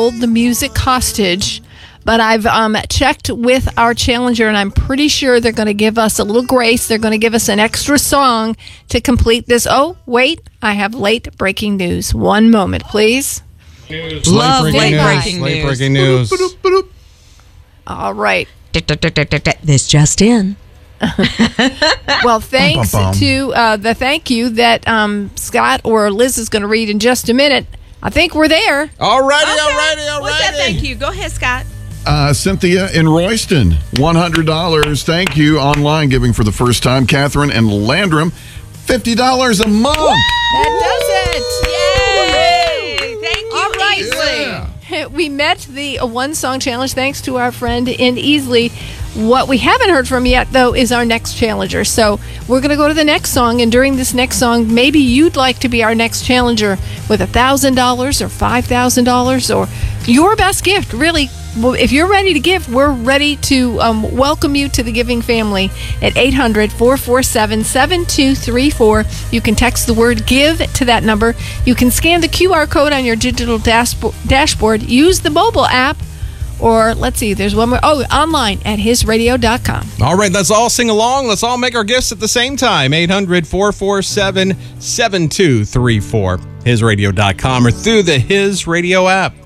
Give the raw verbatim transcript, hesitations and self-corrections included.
hold the music hostage. But I've um, checked with our challenger, and I'm pretty sure they're going to give us a little grace. They're going to give us an extra song to complete this. Oh, wait, I have late breaking news. One moment, please. News. Love late late breaking breaking news. news. Late breaking news. All right. This just in. Well, thanks Bum, bum, bum. to uh, the thank you that um, Scott or Liz is going to read in just a minute. I think we're there. All righty, Okay. all righty, all What's that? righty. Thank you. Go ahead, Scott. Uh, Cynthia in Royston, one hundred dollars. Thank you. Online giving for the first time. Catherine and Landrum, fifty dollars a month. That does it. Yay! Thank you, All right. Easley. Yeah. We met the uh, one song challenge thanks to our friend in Easley. What we haven't heard from yet, though, is our next challenger. So we're going to go to the next song, and during this next song, maybe you'd like to be our next challenger with one thousand dollars or five thousand dollars or your best gift, really. Well, if you're ready to give, we're ready to um, welcome you to the giving family at eight hundred, four four seven, seven two three four. You can text the word GIVE to that number. You can scan the Q R code on your digital dashbo- dashboard. Use the mobile app. Or, let's see, there's one more. Oh, online at his radio dot com. All right, let's all sing along. Let's all make our gifts at the same time. eight hundred, four four seven, seven two three four. his radio dot com or through the His Radio app.